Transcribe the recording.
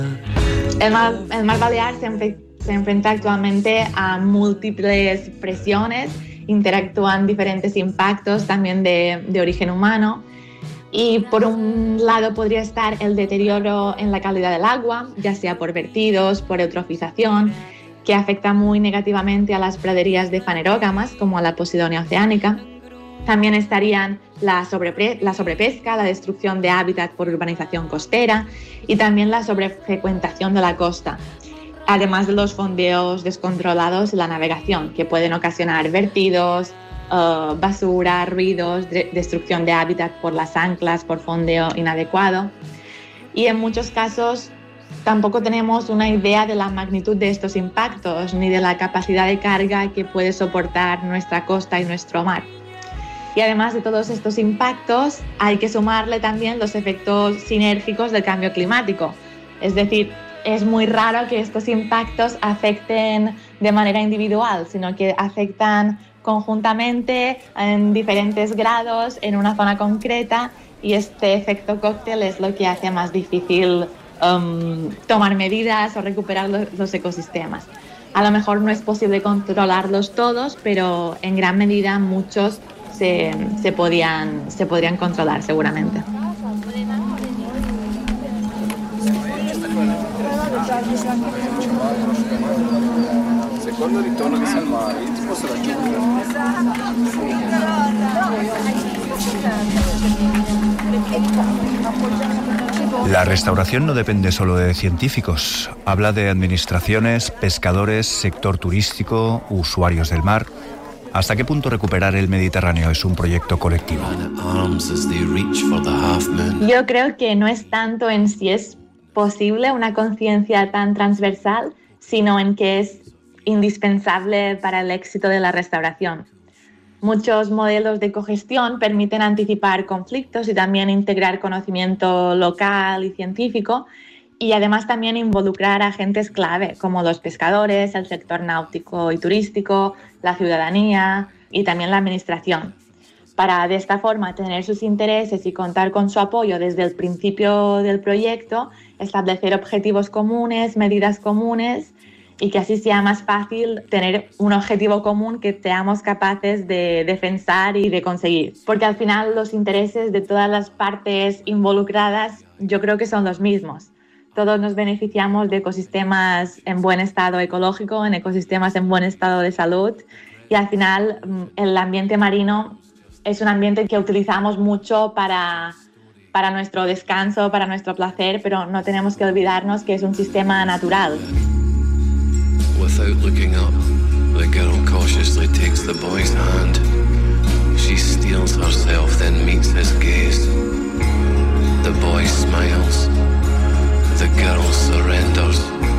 El mar Balear se enfrenta actualmente a múltiples presiones, interactúan diferentes impactos también de origen humano. Y por un lado podría estar el deterioro en la calidad del agua, ya sea por vertidos, por eutrofización, que afecta muy negativamente a las praderías de fanerógamas, como a la Posidonia oceánica. También estarían la sobrepesca, la destrucción de hábitat por urbanización costera y también la sobrefrecuentación de la costa, además de los fondeos descontrolados y la navegación, que pueden ocasionar vertidos, basura, ruidos, destrucción de hábitat por las anclas, por fondeo inadecuado. Y en muchos casos tampoco tenemos una idea de la magnitud de estos impactos ni de la capacidad de carga que puede soportar nuestra costa y nuestro mar. Y además de todos estos impactos, hay que sumarle también los efectos sinérgicos del cambio climático. Es decir, es muy raro que estos impactos afecten de manera individual, sino que afectan conjuntamente en diferentes grados en una zona concreta, y este efecto cóctel es lo que hace más difícil tomar medidas o recuperar los ecosistemas. A lo mejor no es posible controlarlos todos, pero en gran medida muchos se podrían controlar seguramente. La restauración no depende solo de científicos. Habla de administraciones, pescadores, sector turístico, usuarios del mar. ¿Hasta qué punto recuperar el Mediterráneo es un proyecto colectivo? Yo creo que no es tanto en si es posible una conciencia tan transversal, sino en que es indispensable para el éxito de la restauración. Muchos modelos de cogestión permiten anticipar conflictos y también integrar conocimiento local y científico, y además también involucrar a agentes clave como los pescadores, el sector náutico y turístico, la ciudadanía y también la administración, para de esta forma tener sus intereses y contar con su apoyo desde el principio del proyecto, establecer objetivos comunes, medidas comunes, y que así sea más fácil tener un objetivo común que seamos capaces de defensar y de conseguir. Porque al final los intereses de todas las partes involucradas yo creo que son los mismos. Todos nos beneficiamos de ecosistemas en buen estado ecológico, en ecosistemas en buen estado de salud, y al final el ambiente marino es un ambiente que utilizamos mucho para nuestro descanso, para nuestro placer, pero no tenemos que olvidarnos que es un sistema natural. Without looking up, the girl cautiously takes the boy's hand. She steels herself, then meets his gaze. The boy smiles. The girl surrenders.